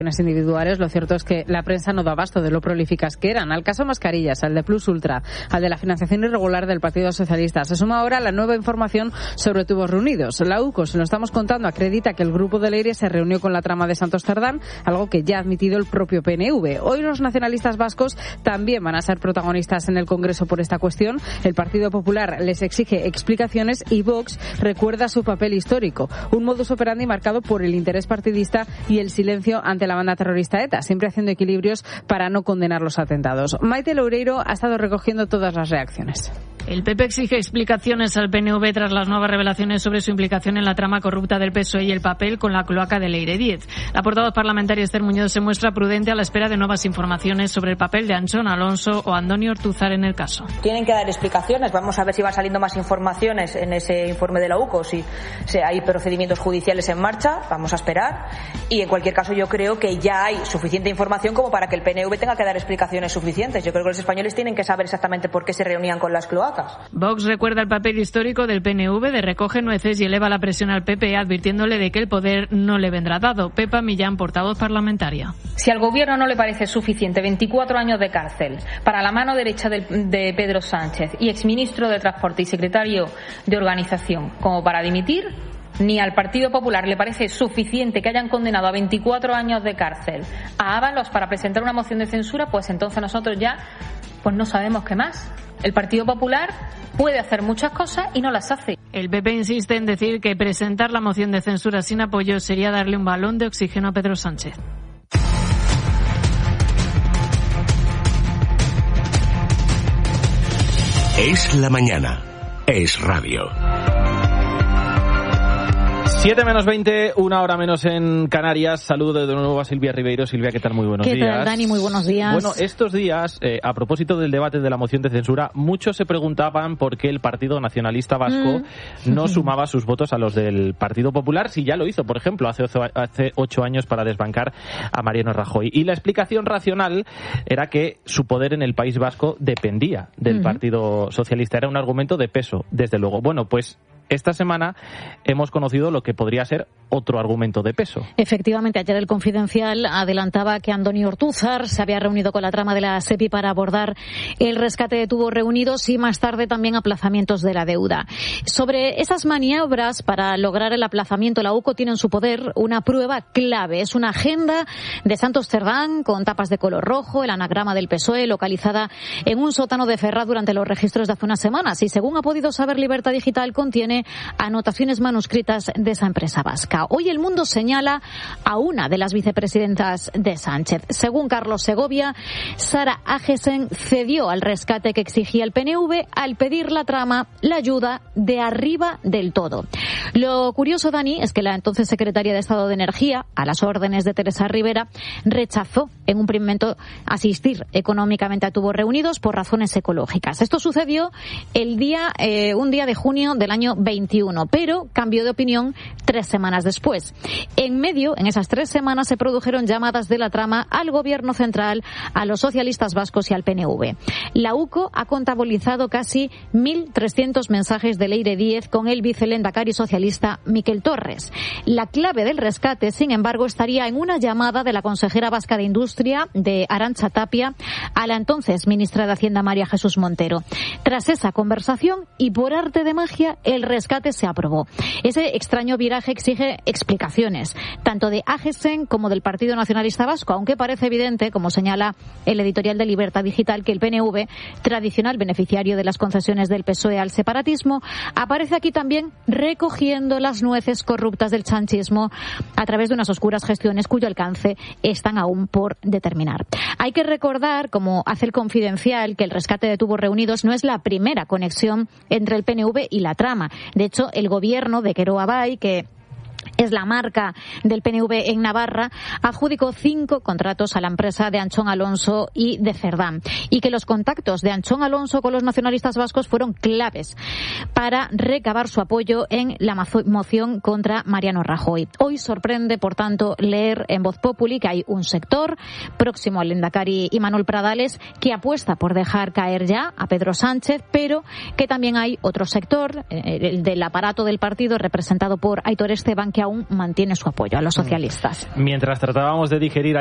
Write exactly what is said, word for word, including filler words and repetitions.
individuales, lo cierto es que la prensa no da abasto de lo prolíficas que eran. Al caso Mascarillas, al de Plus Ultra, al de la financiación irregular del Partido Socialista, se suma ahora la nueva información sobre tubos reunidos. La U C O, se lo estamos contando, acredita que el grupo de Leire se reunió con la trama de Santos Cerdán, algo que ya ha admitido el propio P N V. Hoy los nacionalistas vascos también van a ser protagonistas en el Congreso por esta cuestión. El Partido Popular les exige explicaciones y Vox recuerda su papel histórico, un modus operandi marcado por el interés partidista y el silencio ante la banda terrorista ETA, siempre haciendo equilibrios para no condenar los atentados. Maite Loureiro ha estado recogiendo todas las reacciones. El P P exige explicaciones al P N V tras las nuevas revelaciones sobre su implicación en la trama corrupta del P S O E y el papel con la cloaca de Leire diez. La portavoz parlamentaria Esther Muñoz se muestra prudente a la espera de nuevas informaciones sobre el papel de Antxon Alonso o Andoni Ortuzar en el caso. Tienen que dar explicaciones. Vamos a ver si van saliendo más informaciones en ese informe de la U C O, si, si hay procedimientos judiciales en marcha. Vamos a esperar. Y en cualquier caso yo creo que ya hay suficiente información como para que el P N V tenga que dar explicaciones suficientes. Yo creo que los españoles tienen que saber exactamente por qué se reunían con las cloacas. Vox recuerda el papel histórico del P N V de recoge nueces y eleva la presión al P P, advirtiéndole de que el poder no le vendrá dado. Pepa Millán, portavoz parlamentaria. Si al Gobierno no le parece suficiente veinticuatro años de cárcel para la mano derecha de, de Pedro Sánchez y exministro de Transporte y secretario de Organización como para dimitir, ni al Partido Popular le parece suficiente que hayan condenado a veinticuatro años de cárcel a Ábalos para presentar una moción de censura, pues entonces nosotros ya pues no sabemos qué más. El Partido Popular puede hacer muchas cosas y no las hace. El P P insiste en decir que presentar la moción de censura sin apoyo sería darle un balón de oxígeno a Pedro Sánchez. Es la mañana. Es radio. siete menos veinte, una hora menos en Canarias. Saludo de nuevo a Silvia Ribeiro. Silvia, ¿qué tal? Muy buenos días. días. ¿Qué tal, Dani? Muy buenos días. Bueno, estos días, eh, a propósito del debate de la moción de censura, muchos se preguntaban por qué el Partido Nacionalista Vasco mm. no sumaba sus votos a los del Partido Popular, si ya lo hizo, por ejemplo, hace ocho, hace ocho años para desbancar a Mariano Rajoy. Y la explicación racional era que su poder en el País Vasco dependía del mm. Partido Socialista. Era un argumento de peso, desde luego. Bueno, pues esta semana hemos conocido lo que podría ser otro argumento de peso. Efectivamente, ayer el Confidencial adelantaba que Andoni Ortuzar se había reunido con la trama de la SEPI para abordar el rescate de tubos reunidos y más tarde también aplazamientos de la deuda. Sobre esas maniobras para lograr el aplazamiento, la U C O tiene en su poder una prueba clave. Es una agenda de Santos Cerdán con tapas de color rojo, el anagrama del P S O E, localizada en un sótano de Ferraz durante los registros de hace unas semanas. Y según ha podido saber Libertad Digital, contiene anotaciones manuscritas de esa empresa vasca. Hoy El Mundo señala a una de las vicepresidentas de Sánchez. Según Carlos Segovia, Sara Agesen cedió al rescate que exigía el P N V al pedir la trama la ayuda de arriba del todo. Lo curioso, Dani, es que la entonces secretaria de Estado de Energía, a las órdenes de Teresa Rivera, rechazó en un primer momento asistir económicamente a tubos reunidos por razones ecológicas. Esto sucedió el día, eh, un día de junio del año veintiuno, pero cambió de opinión tres semanas después. En medio, en esas tres semanas, se produjeron llamadas de la trama al Gobierno central, a los socialistas vascos y al P N V. La U C O ha contabilizado casi mil trescientos mensajes de Leire diez con el vicelendakari socialista Miquel Torres. La clave del rescate, sin embargo, estaría en una llamada de la consejera vasca de Industria, de Arantxa Tapia, a la entonces ministra de Hacienda, María Jesús Montero. Tras esa conversación, y por arte de magia, el rescate se aprobó. Ese extraño viraje exige explicaciones, tanto de Agesen como del Partido Nacionalista Vasco, aunque parece evidente, como señala el editorial de Libertad Digital, que el P N V, tradicional beneficiario de las concesiones del P S O E al separatismo, aparece aquí también recogiendo las nueces corruptas del sanchismo a través de unas oscuras gestiones cuyo alcance están aún por determinar. Hay que recordar, como hace el Confidencial, que el rescate de tubos reunidos no es la primera conexión entre el P N V y la trama. De hecho, el gobierno de Quero Abay, que es la marca del P N V en Navarra, adjudicó cinco contratos a la empresa de Antxon Alonso y de Cerdán, y que los contactos de Antxon Alonso con los nacionalistas vascos fueron claves para recabar su apoyo en la moción contra Mariano Rajoy. Hoy sorprende, por tanto, leer en Voz Populi que hay un sector próximo al lehendakari Imanol Pradales que apuesta por dejar caer ya a Pedro Sánchez, pero que también hay otro sector, el del aparato del partido, representado por Aitor Esteban, que aún mantiene su apoyo a los socialistas. Mientras tratábamos de digerir